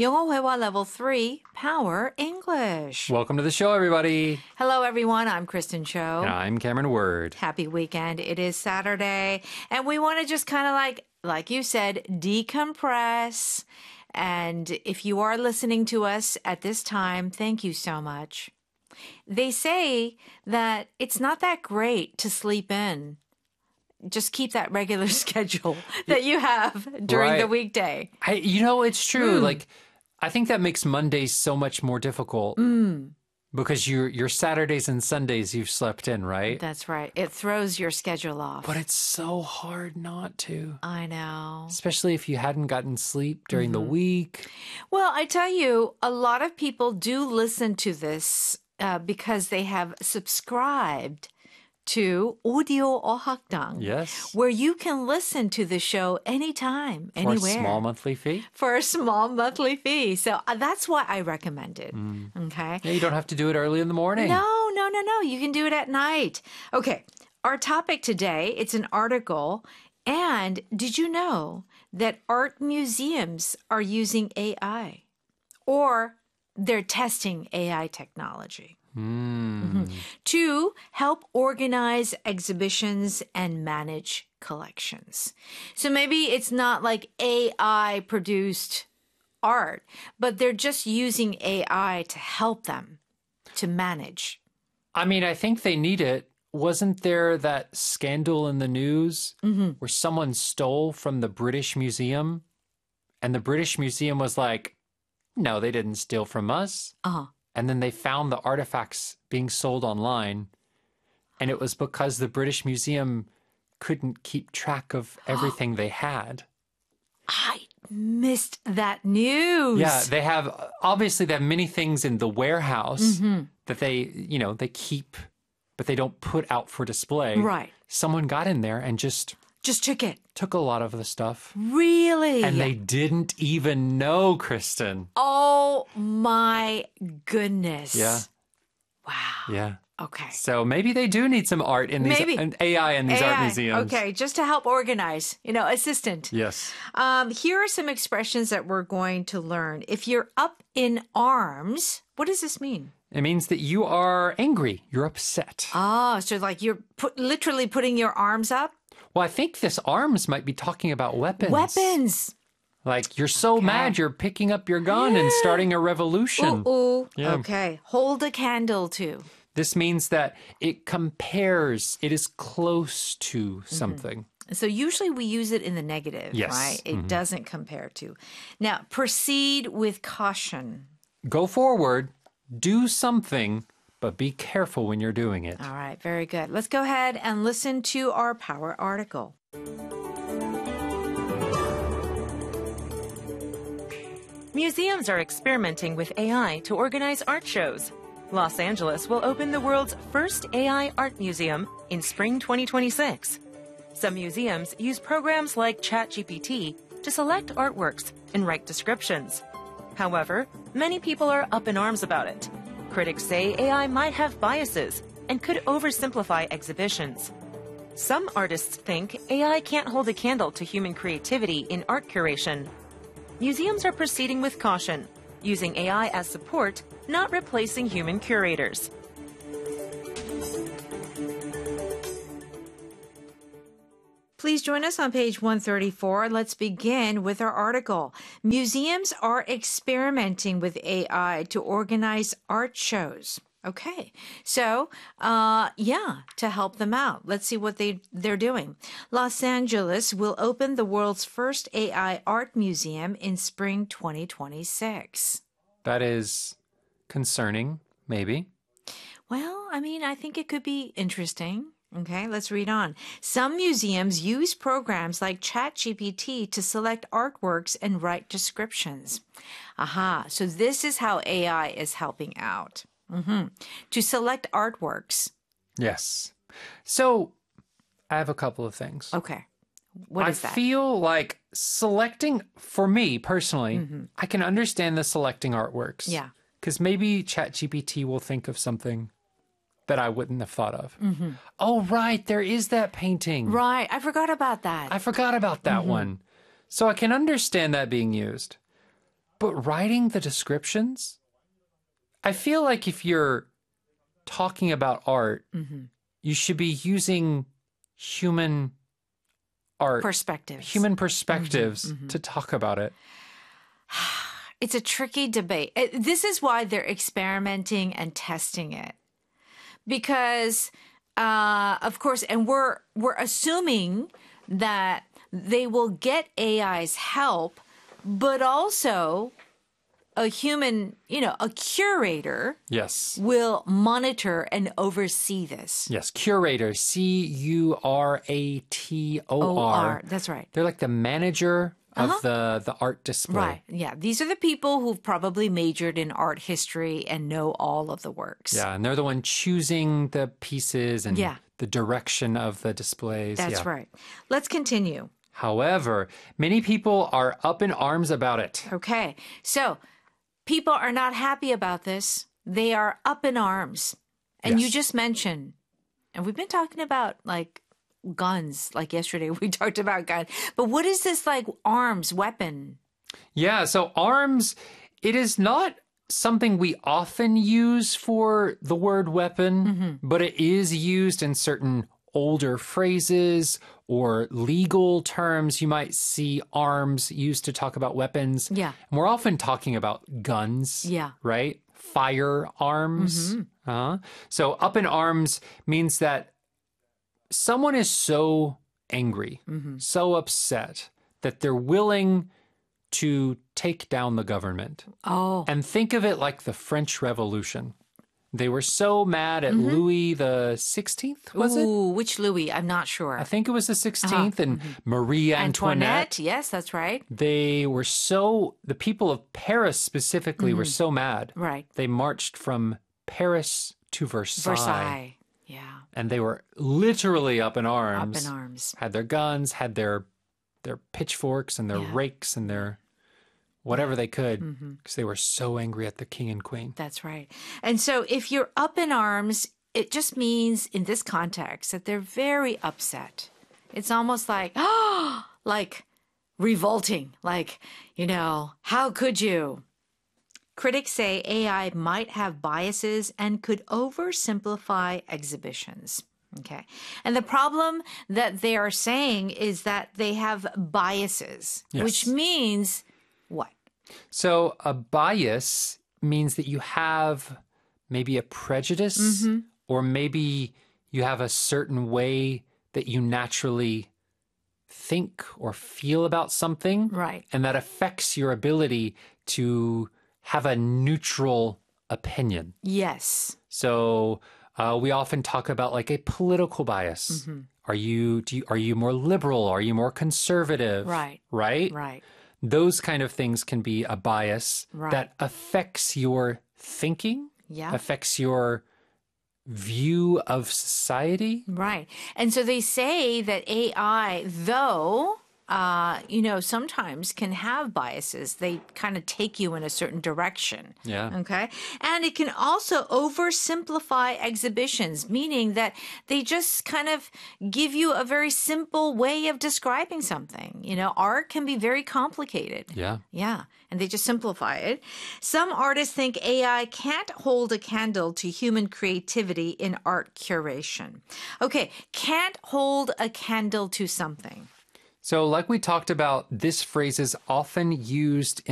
영어 회화 level 3, Power English. Welcome to the show, everybody. Hello, everyone. I'm Kristen Cho. And I'm Cameron Word. Happy weekend. It is Saturday, and we want to just kind of like you said, decompress. And if you are listening to us at this time, thank you so much. They say that it's not that great to sleep in. Just keep that regular schedule that you have during the weekday. It's true. I think that makes Mondays so much more difficult because your Saturdays and Sundays you've slept in, right? That's right. It throws your schedule off. But it's so hard not to. I know. Especially if you hadn't gotten sleep during the week. Well, I tell you, a lot of people do listen to this because they have subscribed to Audio 어학당. Yes. Where you can listen to the show anytime, anywhere. For a small monthly fee? For a small monthly fee. So that's why I recommend it. Okay. Yeah, you don't have to do it early in the morning. No. You can do it at night. Okay. Our topic today, it's an article. And did you know that art museums are using AI? Or they're testing AI technology? To help organize exhibitions and manage collections. So maybe it's not like AI produced art, but they're just using AI to help them to manage. I mean, I think they need it. Wasn't there that scandal in the news where someone stole from the British Museum? And the British Museum was like, no, they didn't steal from us. And then they found the artifacts being sold online. And it was because the British Museum couldn't keep track of everything they had. I missed that news. Yeah, they have many things in the warehouse that they keep, but they don't put out for display. Right. Someone got in there and just took it. Took a lot of the stuff. Really? And they didn't even know, Kristen. Oh, my goodness. Yeah. Wow. Yeah. Okay. So maybe they do need some art in these and AI in these art museums. Okay, just to help organize, assistant. Yes. Here are some expressions that we're going to learn. If you're up in arms, what does this mean? It means that you are angry. You're upset. So like you're literally putting your arms up? Well, I think this arms might be talking about weapons. Weapons. Like you're so mad you're picking up your gun and starting a revolution. Ooh. Yeah. Okay. Hold a candle to. This means that it compares, it is close to something. So usually we use it in the negative, right? It doesn't compare to. Now, proceed with caution. Go forward, do something, but be careful when you're doing it. All right, very good. Let's go ahead and listen to our Power article. Museums are experimenting with AI to organize art shows. Los Angeles will open the world's first AI art museum in spring 2026. Some museums use programs like ChatGPT to select artworks and write descriptions. However, many people are up in arms about it. Critics say AI might have biases and could oversimplify exhibitions. Some artists think AI can't hold a candle to human creativity in art curation. Museums are proceeding with caution, using AI as support, not replacing human curators. Please join us on page 134. Let's begin with our article. Museums are experimenting with AI to organize art shows. Okay, so, to help them out. Let's see what they're doing. Los Angeles will open the world's first AI art museum in spring 2026. That is concerning, maybe. Well, I think it could be interesting. Okay, let's read on. Some museums use programs like ChatGPT to select artworks and write descriptions. So this is how AI is helping out. To select artworks. Yes. So I have a couple of things. Okay. What is that? I feel like selecting, for me personally, I can understand the selecting artworks. Yeah. Because maybe ChatGPT will think of something that I wouldn't have thought of. Oh, right. There is that painting. Right. I forgot about that. I forgot about that one. So I can understand that being used. But writing the descriptions, I feel like if you're talking about art, you should be using human art, human perspectives to talk about it. It's a tricky debate. This is why they're experimenting and testing it. Because, of course, and we're assuming that they will get AI's help, but also a human, a curator Yes. will monitor and oversee this. Yes, curator, Curator. That's right. They're like the manager of the art display. Right. Yeah. These are the people who've probably majored in art history and know all of the works. Yeah, and they're the one choosing the pieces and Yeah. the direction of the displays. That's right. Let's continue. However, many people are up in arms about it. Okay. So people are not happy about this. They are up in arms. And you Yes. just mentioned, and we've been talking about like guns, like yesterday we talked about guns. But what is this like arms, weapon? Yeah, so arms, it is not something we often use for the word weapon, but it is used in certain older phrases or legal terms. You might see arms used to talk about weapons. Yeah. And we're often talking about guns. Yeah. Right? Firearms. So up in arms means that someone is so angry, so upset that they're willing to take down the government. Oh, And think of it like the French Revolution. They were so mad at Louis the 16th, was it? ooh, which Louis? I'm not sure. I think it was the 16th, and Marie Antoinette. Yes, that's right. They were the people of Paris specifically were so mad. Right. They marched from Paris to Versailles. Yeah. And they were literally up in arms. Up in arms. Had their guns, had their pitchforks and their rakes and their whatever they could, because they were so angry at the king and queen. That's right. And so if you're up in arms, it just means in this context that they're very upset. It's almost like, like revolting, like, how could you? Critics say AI might have biases and could oversimplify exhibitions. Okay. And the problem that they are saying is that they have biases, Yes. which means what? So a bias means that you have maybe a prejudice or maybe you have a certain way that you naturally think or feel about something. Right. And that affects your ability to have a neutral opinion. Yes. So we often talk about like a political bias. Are you more liberal? Are you more conservative? Right. Right? Right. Those kind of things can be a bias Right. that affects your thinking, Yeah. affects your view of society. Right. And so they say that AI, though, sometimes can have biases. They kind of take you in a certain direction. Yeah. Okay. And it can also oversimplify exhibitions, meaning that they just kind of give you a very simple way of describing something. Art can be very complicated. Yeah. Yeah. And they just simplify it. Some artists think AI can't hold a candle to human creativity in art curation. Okay. Can't hold a candle to something. So like we talked about, this phrase is often used